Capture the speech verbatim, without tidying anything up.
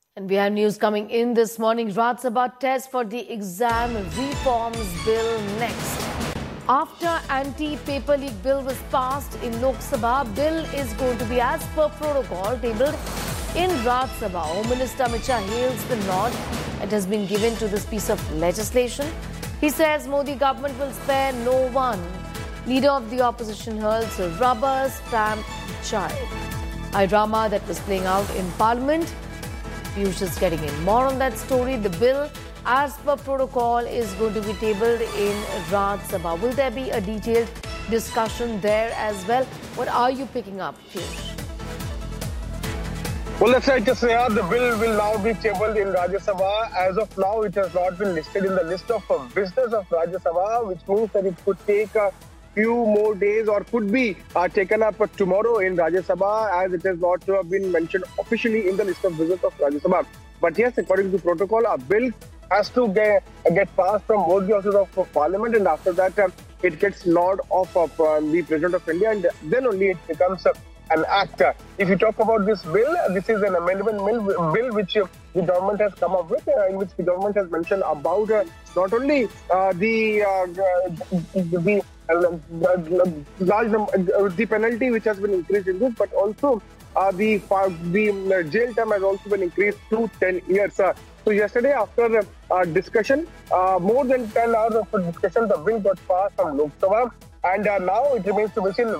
And we have news coming in this morning. Rajya Sabha test for the exam reforms bill next. After anti-paper leak bill was passed in Lok Sabha, bill is going to be as per protocol tabled in Rajya Sabha. Home Minister Amit Shah hails the nod it has been given to this piece of legislation. He says Modi government will spare no one. Leader of the opposition hurls a rubber stamp child. A drama that was playing out in Parliament. Piyush is getting in. More on that story. The bill, as per protocol, is going to be tabled in Rajya Sabha. Will there be a detailed discussion there as well? What are you picking up, Piyush? Well, that's right, Sneha. The bill will now be tabled in Rajya Sabha. As of now, it has not been listed in the list of uh, visitors of Rajya Sabha, which means that it could take a few more days or could be uh, taken up uh, tomorrow in Rajya Sabha, as it has not uh, been mentioned officially in the list of visitors of Rajya Sabha. But yes, according to protocol, a bill has to get, get passed from both the houses of uh, Parliament, and after that, uh, it gets nod of uh, the President of India, and then only it becomes uh, an act. If you talk about this bill, this is an amendment bill, bill which uh, the government has come up with, uh, in which the government has mentioned about uh, not only uh, the uh, the uh, large number, uh, the penalty which has been increased in this, but also uh, the the jail term has also been increased to ten years. Uh, so yesterday, after uh, discussion, uh, more than ten hours of discussion, the bill got passed from Lok Sabha, and uh, now it remains to be seen